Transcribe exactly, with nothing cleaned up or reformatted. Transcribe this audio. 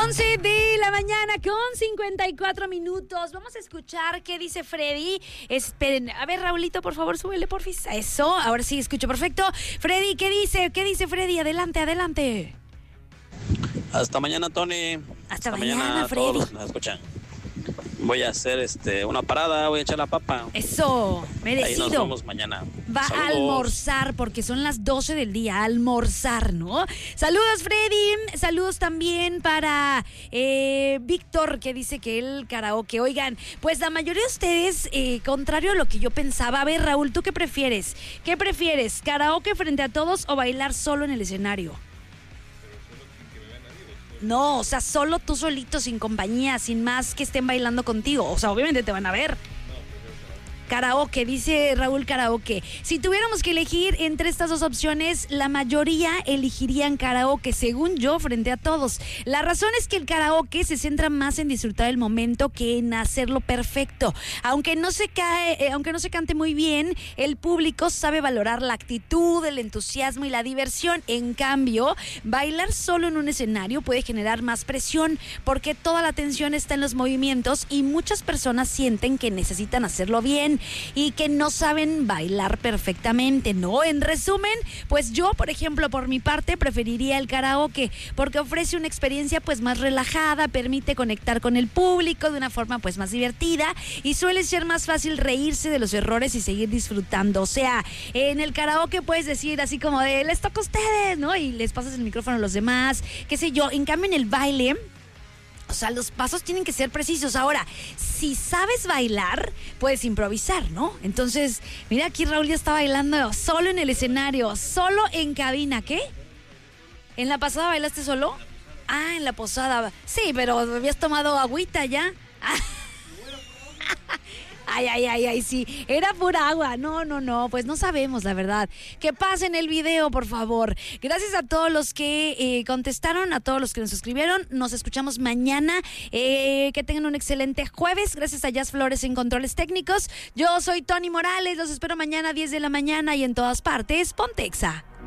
once de la mañana con cincuenta y cuatro minutos. Vamos a escuchar qué dice Freddy. Esperen, a ver, Raulito, por favor, súbele, porfis. Eso, ahora sí escucho perfecto. Freddy, ¿qué dice? ¿Qué dice Freddy? Adelante, adelante. Hasta mañana, Tony. Hasta, Hasta mañana, mañana, Freddy. todos los que nos escuchan. Voy a hacer este una parada, voy a echar la papa. Eso, merecido. Ahí nos vemos mañana. Va Saludos. a almorzar porque son las doce del día, almorzar, ¿no? Saludos, Freddy. Saludos también para eh, Víctor, que dice que el karaoke. Oigan, pues la mayoría de ustedes, eh, contrario a lo que yo pensaba. A ver, Raúl, ¿tú qué prefieres? ¿Qué prefieres? ¿Karaoke frente a todos o bailar solo en el escenario? No, o sea, solo tú solito, sin compañía, sin más que estén bailando contigo. O sea, obviamente te van a ver. Karaoke, dice Raúl, karaoke. Si tuviéramos que elegir entre estas dos opciones, la mayoría elegirían karaoke, según yo, frente a todos. La razón es que el karaoke se centra más en disfrutar el momento que en hacerlo perfecto. Aunque no se cae, eh, aunque no se cante muy bien, el público sabe valorar la actitud, el entusiasmo y la diversión. En cambio, bailar solo en un escenario puede generar más presión, porque toda la atención está en los movimientos y muchas personas sienten que necesitan hacerlo bien y que no saben bailar perfectamente, ¿no? En resumen, pues yo, por ejemplo, por mi parte, preferiría el karaoke porque ofrece una experiencia pues más relajada, permite conectar con el público de una forma pues más divertida y suele ser más fácil reírse de los errores y seguir disfrutando. O sea, en el karaoke puedes decir así como de, les toca a ustedes, ¿no? Y les pasas el micrófono a los demás, qué sé yo. En cambio, en el baile, o sea, los pasos tienen que ser precisos. Ahora, si sabes bailar, puedes improvisar, ¿no? Entonces, mira, aquí Raúl ya está bailando solo en el escenario, solo en cabina. ¿Qué? ¿En la pasada bailaste solo? Ah, en la posada. Sí, pero habías tomado agüita ya. Ay, ay, ay, ay, sí, era pura agua. No, no, no, pues no sabemos, la verdad. Que pasen el video, por favor. Gracias a todos los que eh, contestaron, a todos los que nos escribieron. Nos escuchamos mañana. Eh, que tengan un excelente jueves. Gracias a Jazz Flores en Controles Técnicos. Yo soy Tony Morales. Los espero mañana a diez de la mañana y en todas partes. Ponte Exa.